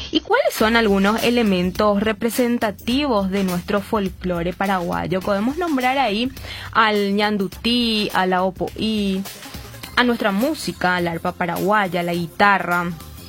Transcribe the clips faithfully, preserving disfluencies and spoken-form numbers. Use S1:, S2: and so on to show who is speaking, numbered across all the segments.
S1: ¿Y cuáles son algunos elementos representativos de nuestro folclore paraguayo? Podemos nombrar ahí al ñandutí, a la opoí, a nuestra música, a la arpa paraguaya, a la guitarra,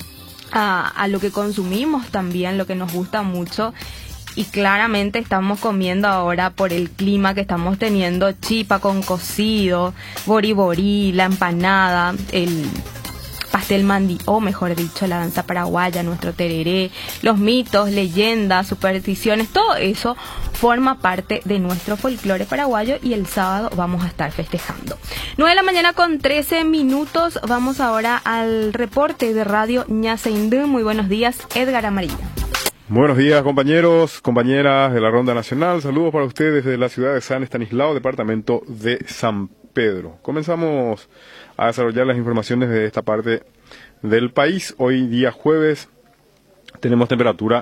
S1: a, a lo que consumimos también, lo que nos gusta mucho. Y claramente estamos comiendo ahora por el clima que estamos teniendo chipa con cocido, boriborí, la empanada, el pastel mandi, o mejor dicho, la danza paraguaya, nuestro tereré, los mitos, leyendas, supersticiones, todo eso forma parte de nuestro folclore paraguayo y el sábado vamos a estar festejando. nueve de la mañana con trece minutos, vamos ahora al reporte de Radio Ñaseindú. Muy buenos días, Edgar Amarilla.
S2: Buenos días, compañeros, compañeras de la Ronda Nacional. Saludos para ustedes desde la ciudad de San Estanislao, departamento de San Pedro. Comenzamos a desarrollar las informaciones de esta parte del país. Hoy día jueves tenemos temperatura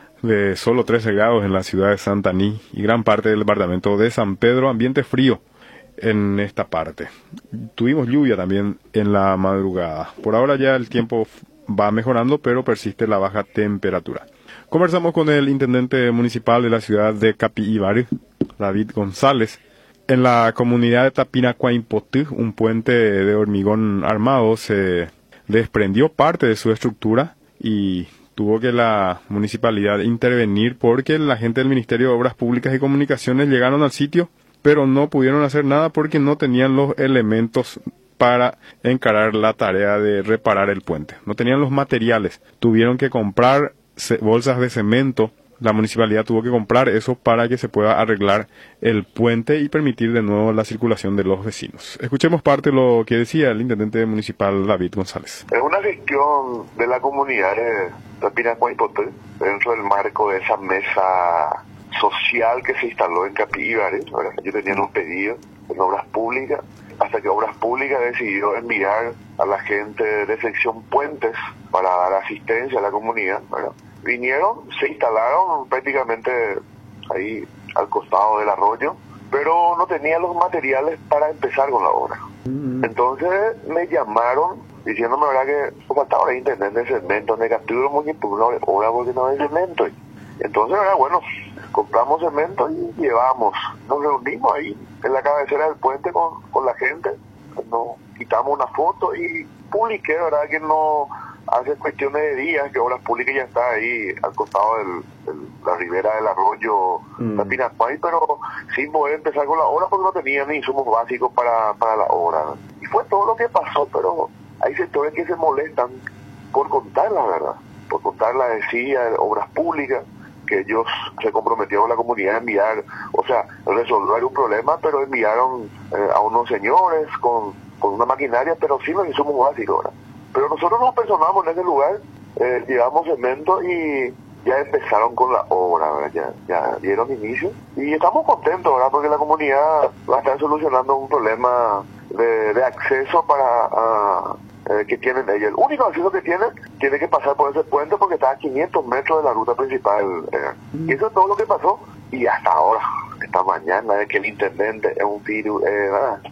S2: de solo trece grados en la ciudad de Santaní y gran parte del departamento de San Pedro. Ambiente frío en esta parte. Tuvimos lluvia también en la madrugada. Por ahora ya el tiempo va mejorando, pero persiste la baja temperatura. Conversamos con el intendente municipal de la ciudad de Capiibari, David González. En la comunidad de Tapinacuaimpotú, un puente de hormigón armado se desprendió parte de su estructura y tuvo que la municipalidad intervenir porque la gente del Ministerio de Obras Públicas y Comunicaciones llegaron al sitio, pero no pudieron hacer nada porque no tenían los elementos para encarar la tarea de reparar el puente. No tenían los materiales, tuvieron que comprar bolsas de cemento. La municipalidad tuvo que comprar eso para que se pueda arreglar el puente y permitir de nuevo la circulación de los vecinos. Escuchemos parte de lo que decía el intendente municipal David González.
S3: Es una gestión de la comunidad de Tapinacuaimpotú dentro del marco de esa mesa social que se instaló en Capiibari. Ellos tenían un pedido en Obras Públicas, hasta que Obras Públicas decidió enviar a la gente de sección Puentes para dar asistencia a la comunidad, ¿verdad? Vinieron, se instalaron prácticamente ahí al costado del arroyo, pero no tenían los materiales para empezar con la obra. Mm-hmm. Entonces me llamaron diciéndome, ¿verdad?, que faltaba ahora internet de cemento, negativo, muy una obra porque no hay cemento. Entonces, ¿verdad?, bueno, compramos cemento y llevamos. Nos reunimos ahí en la cabecera del puente con, con la gente, nos quitamos una foto y publiqué, ¿verdad?, que no hace cuestiones de días que Obras Públicas ya está ahí al costado de la ribera del arroyo mm. Tapinacuay, pero sin poder empezar con la obra porque no tenían ni insumos básicos para, para la obra. Y fue todo lo que pasó, pero hay sectores que se molestan por contar la verdad, por contar la decía de Obras Públicas, que ellos se comprometieron a la comunidad a enviar, o sea, resolver un problema, pero enviaron eh, a unos señores con, con una maquinaria, pero sí los insumos básicos, ¿verdad? Pero nosotros nos personamos en ese lugar, eh, llevamos cemento y ya empezaron con la obra, ¿verdad? Ya, ya dieron inicio y estamos contentos, ¿verdad?, porque la comunidad va a estar solucionando un problema de, de acceso para a, eh, que tienen ellos. El único acceso que tienen tiene que pasar por ese puente porque está a quinientos metros de la ruta principal. Eh. Y eso es todo lo que pasó y hasta ahora, esta mañana, de que el intendente es un virus, eh, ¿verdad?,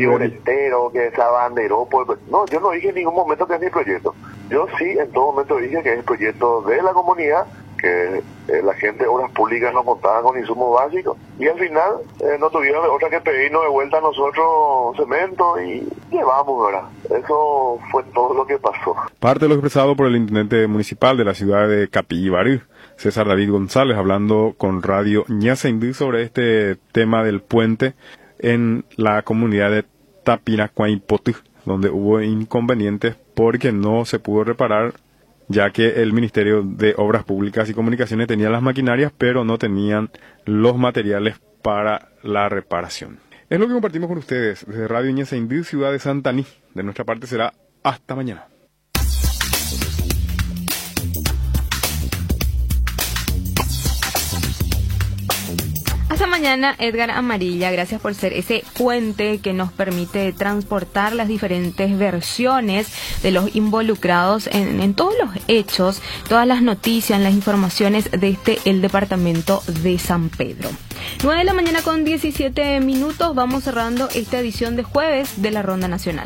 S3: entero que se abanderó por... No, yo no dije en ningún momento que es mi proyecto. Yo sí en todo momento dije que es el proyecto de la comunidad, que eh, la gente de Obras Públicas nos contaba con insumos básicos y al final eh, no tuvieron otra que pedirnos de vuelta a nosotros cemento y llevamos, ¿verdad? Eso fue todo lo que pasó.
S2: Parte de lo expresado por el intendente municipal de la ciudad de Capiibari, César David González, hablando con Radio Ñaseindú sobre este tema del puente en la comunidad de Tapinacuaimpotú, donde hubo inconvenientes porque no se pudo reparar, ya que el Ministerio de Obras Públicas y Comunicaciones tenía las maquinarias, pero no tenían los materiales para la reparación. Es lo que compartimos con ustedes desde Radio Ñaseindú, ciudad de Santaní. De nuestra parte será hasta mañana.
S1: Hasta mañana, Edgar Amarilla. Gracias por ser ese puente que nos permite transportar las diferentes versiones de los involucrados en, en todos los hechos, todas las noticias, las informaciones de este, el departamento de San Pedro. nueve de la mañana con diecisiete minutos. Vamos cerrando esta edición de jueves de la Ronda Nacional.